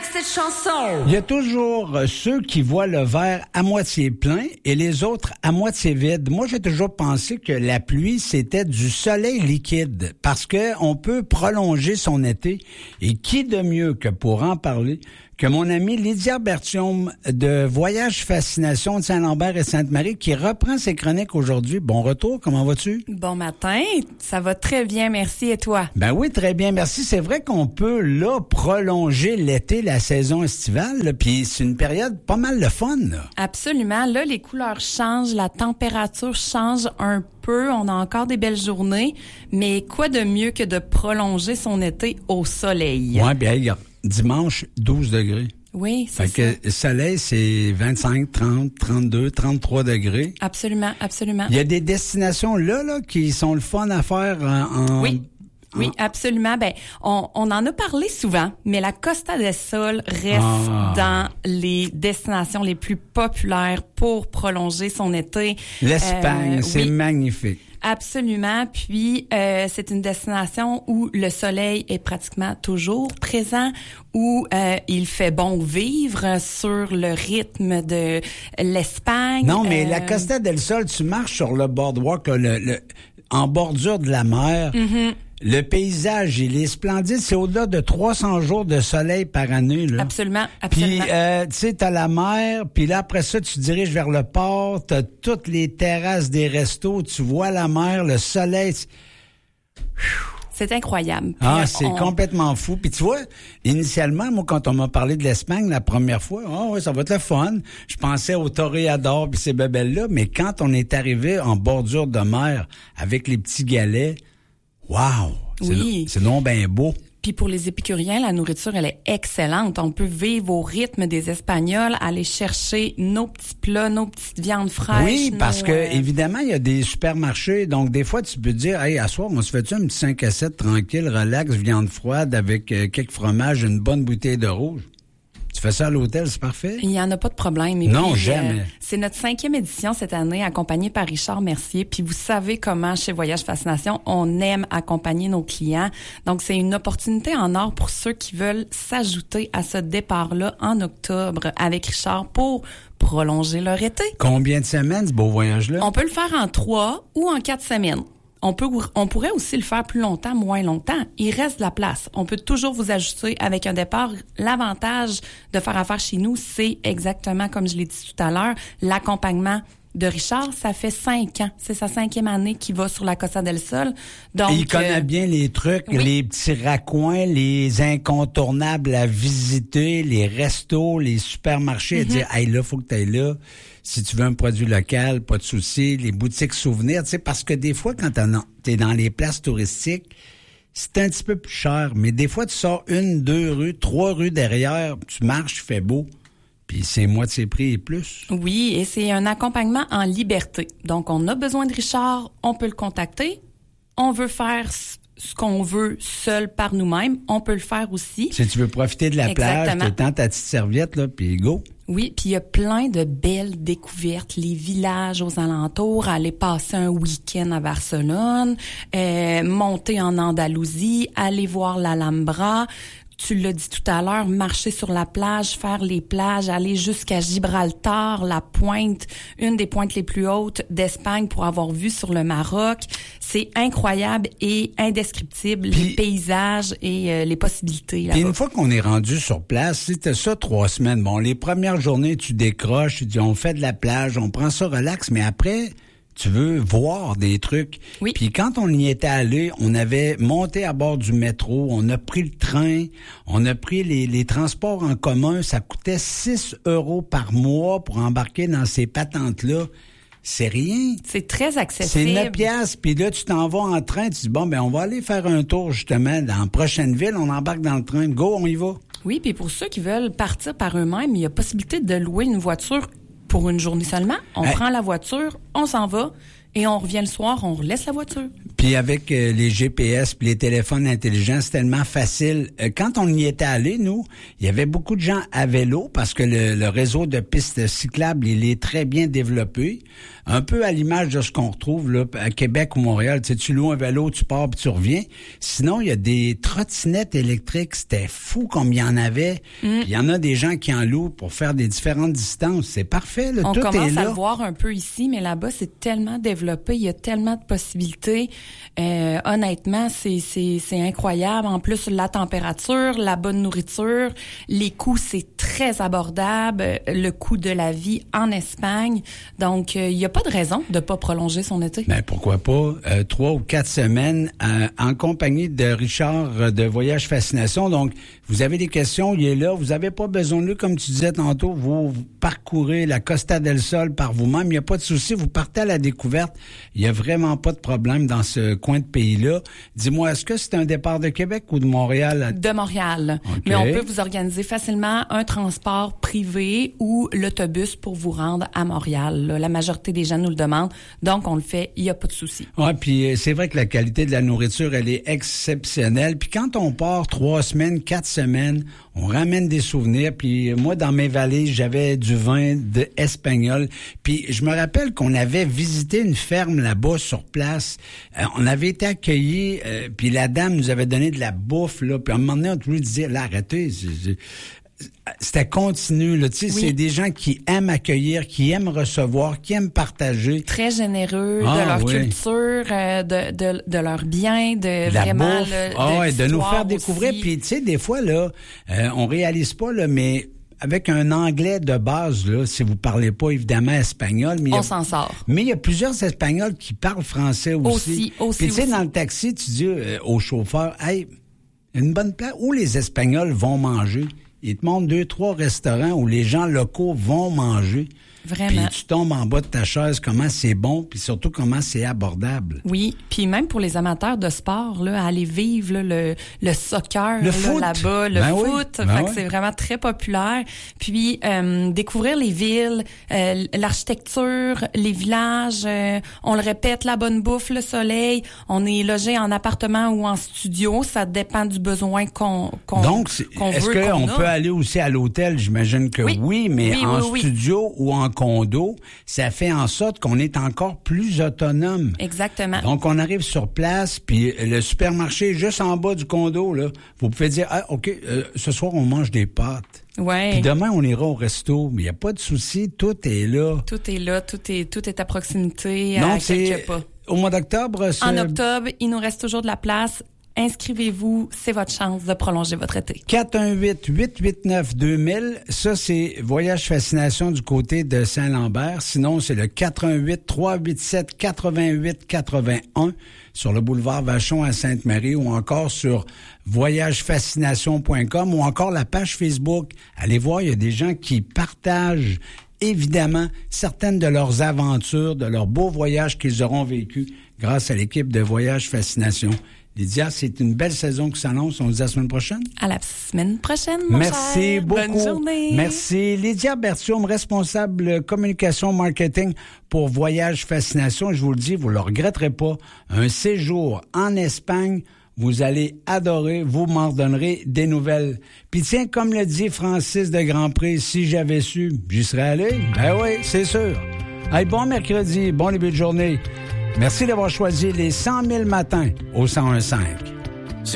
cette chanson. Il y a toujours ceux qui voient le verre à moitié plein et les autres à moitié vide. Moi, j'ai toujours pensé que la pluie, c'était du soleil liquide parce que on peut prolonger son été. Et qui de mieux que pour en parler que mon amie Lydia Bertium de Voyage Fascination de Saint-Lambert et Sainte-Marie qui reprend ses chroniques aujourd'hui. Bon retour, comment vas-tu? Bon matin, ça va très bien, merci. Et toi? Ben oui, très bien, merci. C'est vrai qu'on peut, là, prolonger l'été, la saison estivale, puis c'est une période pas mal de fun, là. Absolument. Là, les couleurs changent, la température change un peu, on a encore des belles journées, mais quoi de mieux que de prolonger son été au soleil? Ouais, bien, regarde. Dimanche, 12 degrés. Oui, c'est ça. Fait que soleil, c'est 25, 30, 32, 33 degrés. Absolument, absolument. Il y a des destinations là qui sont le fun à faire Oui, absolument. Ben, on en a parlé souvent, mais la Costa del Sol reste dans les destinations les plus populaires pour prolonger son été. L'Espagne, c'est magnifique. Absolument. Puis, c'est une destination où le soleil est pratiquement toujours présent, où il fait bon vivre sur le rythme de l'Espagne. Non, mais la Costa del Sol, tu marches sur le boardwalk, en bordure de la mer. Mm-hmm. Le paysage, il est splendide. C'est au-delà de 300 jours de soleil par année, là. Absolument, absolument. Puis, tu sais, t'as la mer, puis là, après ça, tu te diriges vers le port, t'as toutes les terrasses des restos, tu vois la mer, le soleil. C'est incroyable. Puis c'est complètement fou. Puis tu vois, initialement, moi, quand on m'a parlé de l'Espagne la première fois, ouais, ça va être le fun. Je pensais au Toréador puis ces bébelles-là, mais quand on est arrivé en bordure de mer avec les petits galets, wow! C'est non ben beau. Puis pour les épicuriens, la nourriture, elle est excellente. On peut vivre au rythme des Espagnols, aller chercher nos petits plats, nos petites viandes fraîches. Oui, parce que évidemment, il y a des supermarchés. Donc, des fois, tu peux te dire, hey, à soir, on se fait-tu un petit 5 à 7 tranquille, relax, viande froide avec quelques fromages, une bonne bouteille de rouge? Tu fais ça à l'hôtel, c'est parfait? Il n'y en a pas de problème. Et non, puis, jamais. C'est notre 5e édition cette année, accompagnée par Richard Mercier. Puis vous savez comment, chez Voyage Fascination, on aime accompagner nos clients. Donc, c'est une opportunité en or pour ceux qui veulent s'ajouter à ce départ-là en octobre avec Richard pour prolonger leur été. Combien de semaines, ce beau voyage-là? On peut le faire en 3 ou en 4 semaines. On pourrait aussi le faire plus longtemps, moins longtemps. Il reste de la place. On peut toujours vous ajuster avec un départ. L'avantage de faire affaire chez nous, c'est exactement comme je l'ai dit tout à l'heure, l'accompagnement de Richard. Ça fait 5 ans. C'est sa 5e année qu'il va sur la Costa del Sol. Donc, il connaît bien les trucs, les petits raccoins, les incontournables à visiter, les restos, les supermarchés. À dire, hey, là, faut que tu ailles là. Si tu veux un produit local, pas de souci. Les boutiques souvenirs, tu sais, parce que des fois, quand t'es dans les places touristiques, c'est un petit peu plus cher. Mais des fois, tu sors 1, 2 rues, 3 rues derrière, tu marches, il fait beau. Puis c'est moitié prix et plus. Oui, et c'est un accompagnement en liberté. Donc, on a besoin de Richard, on peut le contacter. On veut faire ce qu'on veut seul par nous-mêmes, on peut le faire aussi. Si tu veux profiter de la plage, tu tends ta petite serviette, là, puis go. Oui, puis il y a plein de belles découvertes, les villages aux alentours, aller passer un week-end à Barcelone, monter en Andalousie, aller voir l'Alhambra. Tu l'as dit tout à l'heure, marcher sur la plage, faire les plages, aller jusqu'à Gibraltar, la pointe, une des pointes les plus hautes d'Espagne pour avoir vu sur le Maroc. C'est incroyable et indescriptible, les paysages et les possibilités là-bas. Puis une fois qu'on est rendu sur place, c'était ça 3 semaines. Bon, les premières journées, tu décroches, tu dis on fait de la plage, on prend ça relax, mais après, tu veux voir des trucs. Oui. Puis quand on y était allé, on avait monté à bord du métro, on a pris le train, on a pris les transports en commun. Ça coûtait 6 € par mois pour embarquer dans ces patentes-là. C'est rien. C'est très accessible. C'est 9 piastres. Puis là, tu t'en vas en train. Tu dis, bon, ben on va aller faire un tour justement dans la prochaine ville. On embarque dans le train. Go, on y va. Oui, puis pour ceux qui veulent partir par eux-mêmes, il y a possibilité de louer une voiture pour une journée seulement. On prend la voiture, on s'en va et on revient le soir, on laisse la voiture. Puis avec les GPS puis les téléphones intelligents, c'est tellement facile. Quand on y était allé, nous, il y avait beaucoup de gens à vélo parce que le réseau de pistes cyclables, il est très bien développé. Un peu à l'image de ce qu'on retrouve là à Québec ou Montréal. Tu sais, tu loues un vélo, tu pars puis tu reviens. Sinon, il y a des trottinettes électriques. C'était fou comme il y en avait. Il y en a des gens qui en louent pour faire des différentes distances. C'est parfait. Là. On Tout est commence à là. le voir un peu ici, mais là-bas, c'est tellement développé. Il y a tellement de possibilités. Honnêtement, c'est incroyable. En plus, la température, la bonne nourriture, les coûts, c'est très abordable. Le coût de la vie en Espagne. Donc, il y a pas de raison de pas prolonger son été. Ben pourquoi pas 3 ou 4 semaines en compagnie de Richard de Voyage Fascination. Donc, vous avez des questions, il est là. Vous avez pas besoin de lui, comme tu disais tantôt. Vous parcourez la Costa del Sol par vous-même. Il n'y a pas de souci. Vous partez à la découverte. Il y a vraiment pas de problème dans ce coin de pays-là. Dis-moi, est-ce que c'est un départ de Québec ou de Montréal? De Montréal. Okay. Mais on peut vous organiser facilement un transport privé ou l'autobus pour vous rendre à Montréal. Là, la majorité des gens nous le demandent. Donc, on le fait. Il n'y a pas de souci. Ouais, puis c'est vrai que la qualité de la nourriture, elle est exceptionnelle. Puis quand on part 3 semaines, 4 semaines, on ramène des souvenirs. Puis moi, dans mes valises, j'avais du vin espagnol. Puis je me rappelle qu'on avait visité une ferme là-bas sur place. On avait été accueillis, puis la dame nous avait donné de la bouffe, là. Puis à un moment donné, on voulait dire, là, arrêtez, c'était continu, là. Tu sais, c'est des gens qui aiment accueillir, qui aiment recevoir, qui aiment partager. Très généreux de leur culture, de leur bien, de la vraiment bouffe. De nous faire découvrir. Puis tu sais, des fois là, on réalise pas là, mais avec un anglais de base là, si vous parlez pas évidemment espagnol, mais on s'en sort. Mais il y a plusieurs Espagnols qui parlent français aussi. Puis tu sais, dans le taxi, tu dis au chauffeur, hey, une bonne place où les Espagnols vont manger. Ils te montrent 2-3 restaurants où les gens locaux vont manger. Vraiment. Puis tu tombes en bas de ta chaise, comment c'est bon, puis surtout comment c'est abordable. Oui, puis même pour les amateurs de sport, là, aller vivre là, le soccer le là, foot. Là-bas, le foot, que c'est vraiment très populaire. Puis découvrir les villes, l'architecture, les villages, on le répète, la bonne bouffe, le soleil. On est logé en appartement ou en studio, ça dépend du besoin qu'on Donc, est-ce veut. qu'on peut aller aussi à l'hôtel? J'imagine que oui, mais en studio ou en condo, ça fait en sorte qu'on est encore plus autonome. Exactement. Donc, on arrive sur place, puis le supermarché est juste en bas du condo, là. Vous pouvez dire, OK, ce soir, on mange des pâtes. Ouais. Puis demain, on ira au resto. Mais il n'y a pas de souci, tout est là. Tout est là, tout est à proximité, donc, à quelques pas. Au mois d'octobre? En octobre, il nous reste toujours de la place. Inscrivez-vous, c'est votre chance de prolonger votre été. 418-889-2000, ça c'est Voyage Fascination du côté de Saint-Lambert. Sinon, c'est le 418-387-8881 sur le boulevard Vachon à Sainte-Marie ou encore sur voyagefascination.com ou encore la page Facebook. Allez voir, il y a des gens qui partagent évidemment certaines de leurs aventures, de leurs beaux voyages qu'ils auront vécus grâce à l'équipe de Voyage Fascination. Lydia, c'est une belle saison qui s'annonce. On se dit à la semaine prochaine. À la semaine prochaine, mon Merci cher. beaucoup. Bonne journée. Merci. Lydia Bertium, responsable communication marketing pour Voyage Fascination. Je vous le dis, vous le regretterez pas. Un séjour en Espagne, vous allez adorer. Vous m'en donnerez des nouvelles. Puis tiens, comme le dit Francis de Grandpré, si j'avais su, j'y serais allé. Ben oui, c'est sûr. Hey, bon mercredi, bon début de journée. Merci d'avoir choisi les 100 000 matins au 101.5.